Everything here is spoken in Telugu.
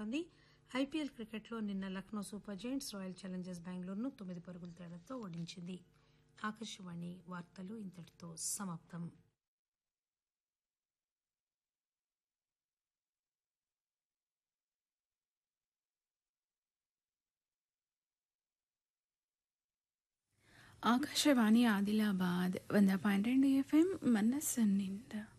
కొనసాగుతోంది. ఐపీఎల్ క్రికెట్లో నిన్న Lucknow super giants royal Challengers బెంగళూరును 9 పరుగుల తేడాతో ఓడించింది. ఆకాశవాణి వార్తలు ఇంతటితో సమాప్తం. ఆకాశవాణి ఆదిలాబాద్ 100.2 FM మనస్సు నిండా.